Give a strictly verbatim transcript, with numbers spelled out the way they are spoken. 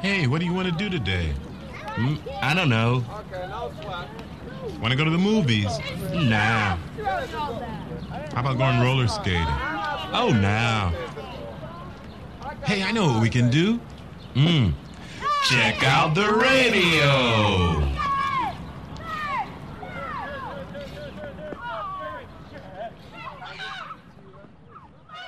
Hey, what do you want to do today? Hmm? I don't know. Want to go to the movies? Nah. How about going roller skating? Oh, nah. Hey, I know what we can do. Mm. Check out the radio.